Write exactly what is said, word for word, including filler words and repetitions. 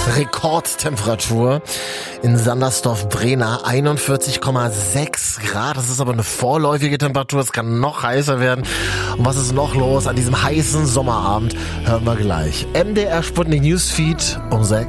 Rekordtemperatur in Sandersdorf-Brena, einundvierzig Komma sechs Grad. Das ist aber eine vorläufige Temperatur, es kann noch heißer werden. Und was ist noch los an diesem heißen Sommerabend, hören wir gleich. M D R Sputnik Newsfeed um sechs.